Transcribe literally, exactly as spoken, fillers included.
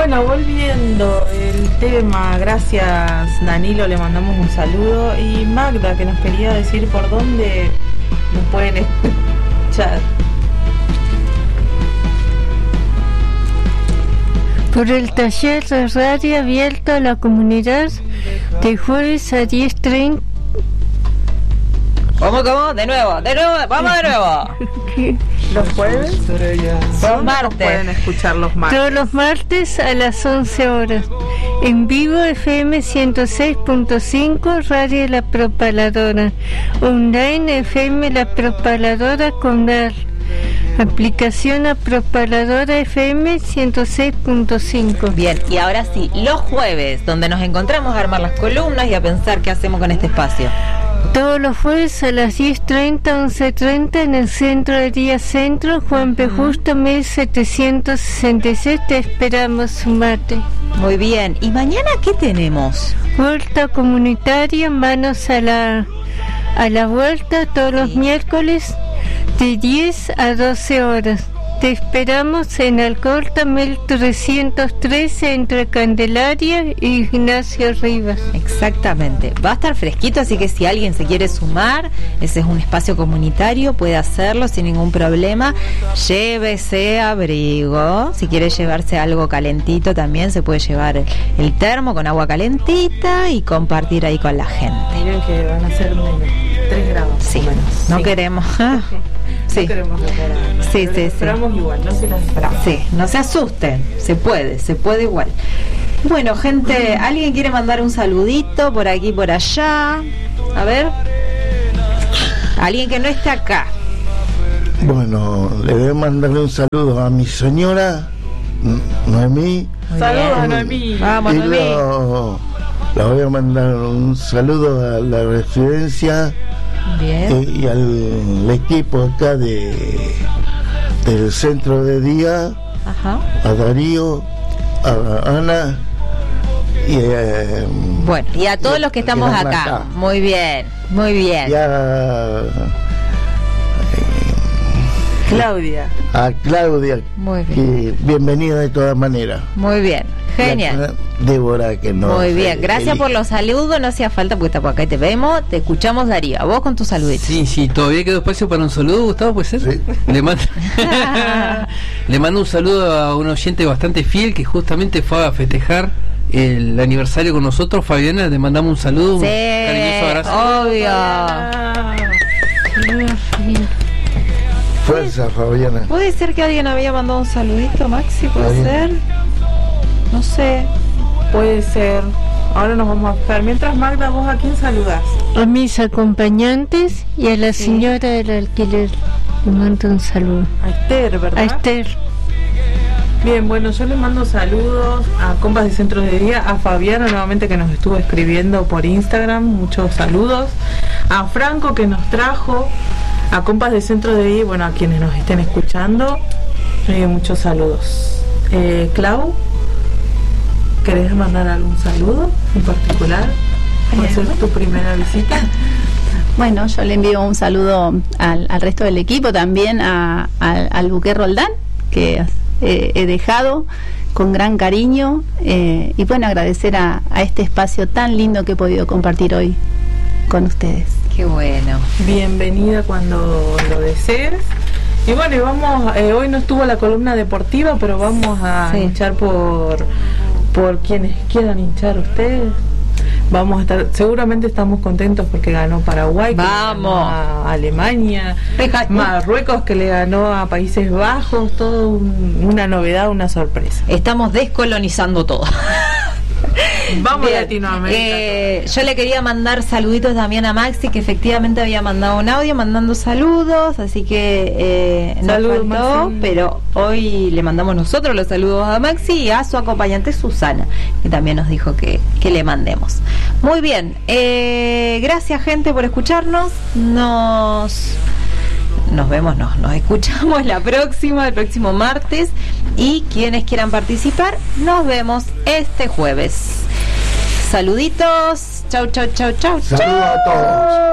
Bueno, volviendo el tema, gracias Danilo, le mandamos un saludo. Y Magda, que nos quería decir por dónde nos pueden escuchar. Por el taller de radio abierto a la comunidad de jueves a diez treinta. ¿Cómo, cómo? De nuevo, de nuevo, vamos de nuevo. ¿Los jueves? Los martes. Pueden escuchar los martes. Todos los martes a las once horas. En vivo F M ciento seis punto cinco, Radio La Propaladora. Online F M La Propaladora con D A R. Aplicación a Propaladora F M ciento seis punto cinco. Bien, y ahora sí, los jueves, donde nos encontramos a armar las columnas y a pensar qué hacemos con este espacio. Todos los jueves a las diez treinta, once treinta en el Centro de Día Centro, Juan P. Justo, mil setecientos sesenta y seis. Te esperamos, sumate. Muy bien, ¿y mañana qué tenemos? Vuelta comunitaria, manos a la, a la vuelta, todos sí. los miércoles de diez a doce horas. Te esperamos en Alcorta mil trescientos trece entre Candelaria y Ignacio Rivas. Exactamente, va a estar fresquito, así que si alguien se quiere sumar, ese es un espacio comunitario, puede hacerlo sin ningún problema. Llévese abrigo, si quiere llevarse algo calentito también se puede llevar el, el termo con agua calentita y compartir ahí con la gente. Miren que van a ser menos tres grados. Sí, menos. No sí. queremos... Sí. No queremos mejorar. Sí, sí, esperamos sí. igual, no se las esperamos. Sí, no se asusten, se puede, se puede igual. Bueno, gente, ¿alguien quiere mandar un saludito por aquí, por allá? A ver. Alguien que no esté acá. Bueno, le voy a mandarle un saludo a mi señora Noemí. Saludos a Noemí. Vamos, y Noemí. Lo, le voy a mandar un saludo a la residencia. Bien. Eh, y al equipo acá de del centro de día. Ajá. A Darío, a Ana y eh, bueno, y a todos y, los que estamos acá. acá. Muy bien, muy bien. Y a eh, Claudia. A Claudia. Muy bien. Que bienvenida de todas maneras. Muy bien. Genial. Débora, que no. Muy bien, gracias el... por los saludos. No hacía falta porque está por acá y te vemos. Te escuchamos, Darío. A vos con tus saluditos. Sí, sí, todavía quedó espacio para un saludo, Gustavo, ¿puede ser? Sí. Le mando, le mando un saludo a un oyente bastante fiel que justamente fue a festejar el aniversario con nosotros. Fabiana, le mandamos un saludo, sí, un cariñoso abrazo. Obvio. Fuerza, Fabiana. ¿Puede ser que alguien había mandado un saludito, Maxi? ¿Puede Fabiana. ser? No sé. Puede ser. Ahora nos vamos a fijar. Mientras, Magda, ¿vos a quién saludás? A mis acompañantes y a la sí. señora del alquiler. Le mando un saludo. A Esther, ¿verdad? A Esther. Bien, bueno, yo le mando saludos a compas de Centros de Día, a Fabiana nuevamente que nos estuvo escribiendo por Instagram, muchos saludos, a Franco que nos trajo, a compas de Centros de Día, bueno, a quienes nos estén escuchando, eh, muchos saludos. Eh, Clau, ¿querés mandar algún saludo en particular? ¿Va a ser tu primera visita? Bueno, yo le envío un saludo al, al resto del equipo, también a, a, al buque Roldán, que eh, he dejado con gran cariño, eh, y bueno, agradecer a, a este espacio tan lindo que he podido compartir hoy con ustedes. Qué bueno. Bienvenida cuando lo desees. Y bueno, y vamos, eh, hoy no estuvo la columna deportiva, pero vamos a sí. hinchar por, por quienes quieran hinchar ustedes. Vamos a estar, seguramente estamos contentos porque ganó Paraguay, que vamos ganó a Alemania, Marruecos que le ganó a Países Bajos, todo un, una novedad, una sorpresa. Estamos descolonizando todo. Vamos a Latinoamérica. Eh, yo le quería mandar saluditos también a Maxi, que efectivamente había mandado un audio mandando saludos, así que eh, nos Saludos, faltó, Maxi. pero hoy le mandamos nosotros los saludos a Maxi y a su acompañante Susana, que también nos dijo que, que le mandemos. Muy bien, eh, gracias gente por escucharnos. Nos nos vemos, no, nos escuchamos la próxima, el próximo martes, y quienes quieran participar, nos vemos este jueves. Saluditos, chau, chau, chau, chau. Saludos a todos.